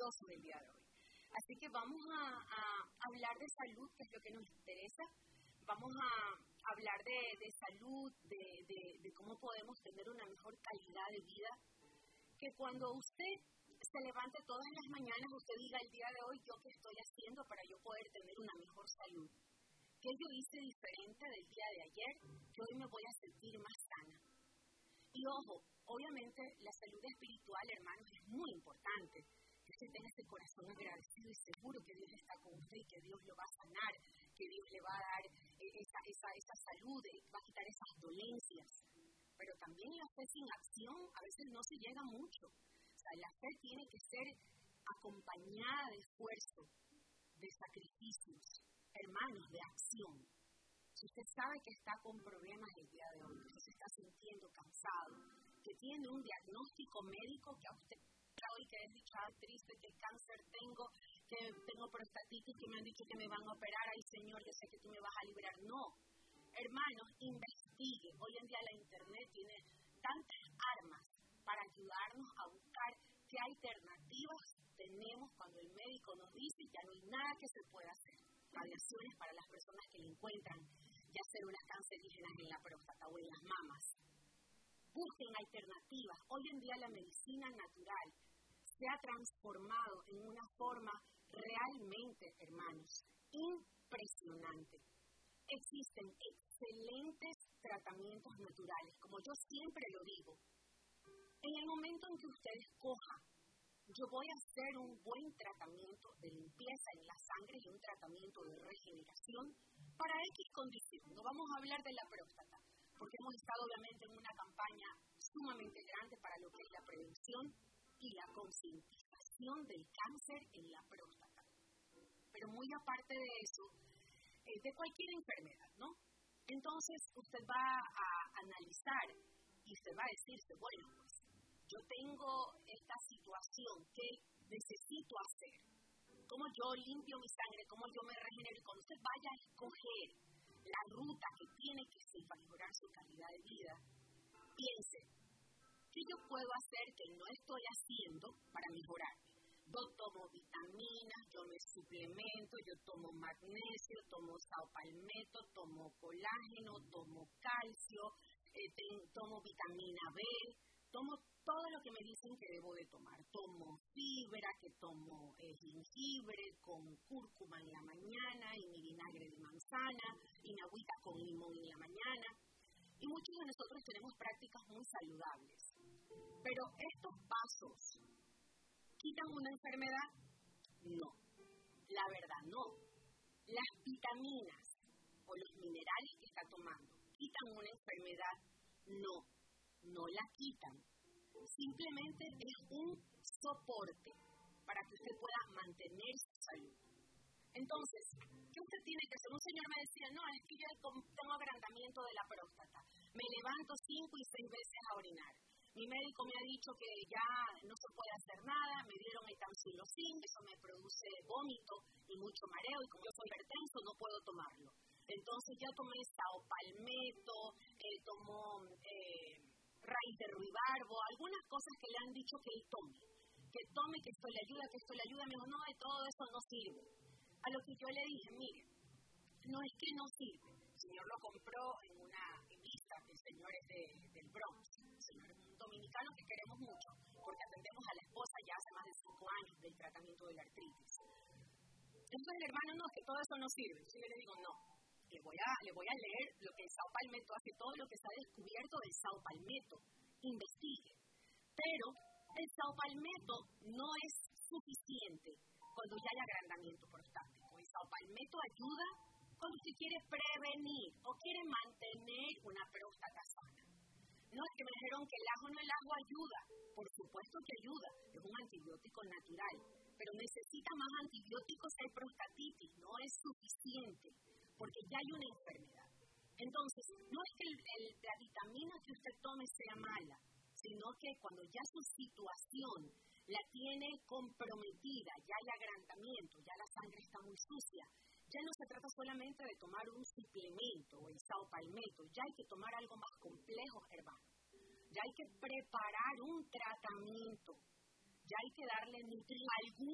exitosos el día de hoy. Así que vamos a hablar de salud, que es lo que nos interesa. Vamos a hablar de salud, de cómo podemos tener una mejor calidad de vida. Que cuando usted se levante todas las mañanas, usted diga el día de hoy, ¿yo qué estoy haciendo para yo poder tener una mejor salud? ¿Qué yo hice diferente del día de ayer? Que hoy me voy a sentir más sana. Y ojo, obviamente la salud espiritual, hermanos, es muy importante. Que usted tenga ese corazón agradecido y seguro que Dios está con usted y que Dios lo va a sanar, que Dios le va a dar esa salud, va a quitar esas dolencias. Pero también la fe sin acción a veces no se llega mucho. O sea, la fe tiene que ser acompañada de esfuerzo, de sacrificios, hermanos, de acción. Si usted sabe que está con problemas el día de hoy, que se está sintiendo cansado, que tiene un diagnóstico médico que a usted hoy que es triste, que cáncer tengo, que tengo prostatitis, que me han dicho que me van a operar, ay Señor, yo sé que tú me vas a librar. No, hermanos, investigue. Hoy en día la internet tiene tantas armas para ayudarnos a buscar qué alternativas tenemos cuando el médico nos dice ya no hay nada que se pueda hacer. Radiaciones para las personas que le encuentran ya ser unas cancerígenas en la próstata o en las mamas. Busquen alternativas. Hoy en día la medicina natural se ha transformado en una forma realmente, hermanos, impresionante. Existen excelentes tratamientos naturales, como yo siempre lo digo. En el momento en que usted escoja, yo voy a hacer un buen tratamiento de limpieza en la sangre y un tratamiento de regeneración para X condición. No vamos a hablar de la próstata, porque hemos estado obviamente en una campaña sumamente grande para lo que es la prevención y la concientización del cáncer en la próstata. Pero muy aparte de eso, de cualquier enfermedad, ¿no? Entonces usted va a analizar y usted va a decirse, bueno, pues yo tengo esta situación, ¿qué necesito hacer? ¿Cómo yo limpio mi sangre? ¿Cómo yo me regenero? Y cuando usted vaya a escoger la ruta que tiene que seguir para mejorar su calidad de vida, piense, ¿qué yo puedo hacer que no estoy haciendo para mejorar? Yo tomo vitaminas, yo me suplemento, yo tomo magnesio, tomo saopalmeto, tomo colágeno, tomo calcio, tomo vitamina B, tomo todo lo que me dicen que debo de tomar. Tomo fibra, que tomo jengibre con cúrcuma en la mañana y mi vinagre de manzana y mi agüita con limón en la mañana. Y muchos de nosotros tenemos prácticas muy saludables. Pero estos pasos, ¿quitan una enfermedad? No, la verdad no. Las vitaminas o los minerales que está tomando, ¿quitan una enfermedad? No, no la quitan. Simplemente es un soporte para que usted pueda mantener su salud. Entonces, ¿qué usted tiene que hacer? Un señor me decía, no, es que yo tengo agrandamiento de la próstata. Me levanto 5 y 6 veces a orinar. Mi médico me ha dicho que ya no se puede hacer nada, me dieron el tamsulosin, eso me produce vómito y mucho mareo, y como yo soy hipertenso no puedo tomarlo. Entonces ya tomé saopalmeto, tomo raíz de ruibarbo, algunas cosas que le han dicho que él tome, que esto le ayuda, me dijo, no, de todo eso no sirve. A lo que yo le dije, mire, no es que no sirve, el señor lo compró en una revista, el señor es del Bronx, el señor es un dominicano que queremos mucho, porque atendemos a la esposa ya hace más de 5 años del tratamiento de la artritis. Entonces el hermano, no, que todo eso no sirve. Yo le digo, no, le voy a leer lo que el saopalmeto hace, todo lo que se ha descubierto del saopalmeto, investigue. Pero el saopalmeto no es suficiente cuando ya hay agrandamiento prostático. El saopalmeto ayuda cuando usted quiere prevenir o quiere mantener una próstata sana. No es que me dijeron que el ajo ayuda. Por supuesto que ayuda, es un antibiótico natural, pero necesita más antibióticos que hay prostatitis, no es suficiente, porque ya hay una enfermedad. Entonces, no es que la vitamina que usted tome sea mala, sino que cuando ya su situación la tiene comprometida, ya hay agrandamiento, ya la sangre está muy sucia, ya no se trata solamente de tomar un suplemento o el saopalmeto, ya hay que tomar algo más complejo, hermano. Ya hay que preparar un tratamiento, ya hay que darle algún